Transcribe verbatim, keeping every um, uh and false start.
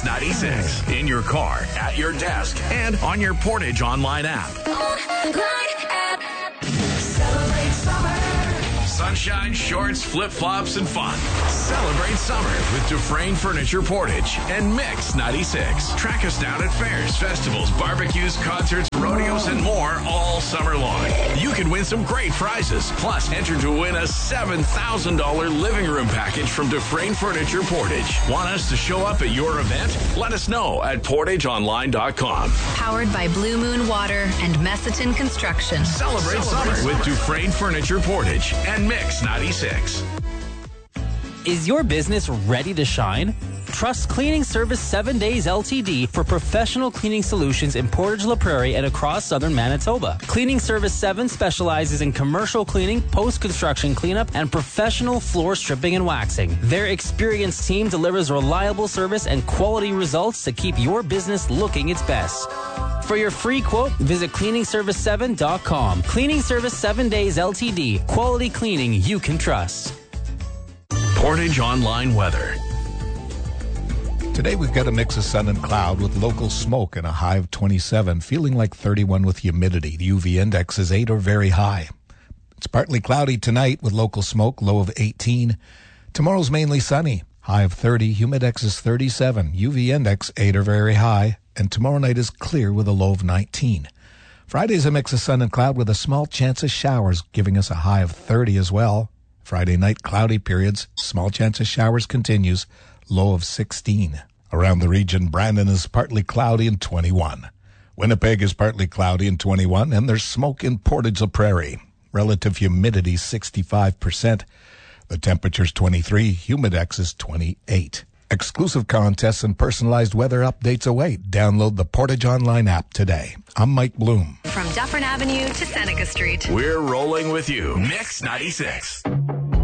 ninety-six. In your car, at your desk, and on your Portage Online app. Online app. Celebrate summer. Sunshine, shorts, flip-flops, and fun. Celebrate summer with Dufresne Furniture Portage and Mix ninety-six. Track us down at fairs, festivals, barbecues, concerts, rodeos, and more all summer long. You can win some great prizes. Plus, enter to win a seven thousand dollars living room package from Dufresne Furniture Portage. Want us to show up at your event? Let us know at portage online dot com. Powered by Blue Moon Water and Messiton Construction. Celebrate, Celebrate summer with Dufresne Furniture Portage and Mix ninety-six. Is your business ready to shine? Trust Cleaning Service seven days L T D for professional cleaning solutions in Portage La Prairie and across southern Manitoba. Cleaning Service seven specializes in commercial cleaning, post-construction cleanup, and professional floor stripping and waxing. Their experienced team delivers reliable service and quality results to keep your business looking its best. For your free quote, visit cleaning service seven dot com. Cleaning Service seven days L T D. Quality cleaning you can trust. Portage Online weather. Today we've got a mix of sun and cloud with local smoke and a high of twenty-seven, feeling like thirty-one with humidity. The U V index is eight or very high. It's partly cloudy tonight with local smoke, low of eighteen. Tomorrow's mainly sunny, high of thirty, humidex is thirty-seven, U V index eight or very high, and tomorrow night is clear with a low of nineteen. Friday's a mix of sun and cloud with a small chance of showers, giving us a high of thirty as well. Friday night, cloudy periods, small chance of showers continues, low of sixteen. Around the region, Brandon is partly cloudy and twenty-one. Winnipeg is partly cloudy and twenty-one, and there's smoke in Portage La Prairie. Relative humidity sixty-five percent. The temperature's twenty-three, humidex is twenty-eight. Exclusive contests and personalized weather updates await. Download the Portage Online app today. I'm Mike Bloom. From Dufferin Avenue to Seneca Street. We're rolling with you. Mix ninety-six.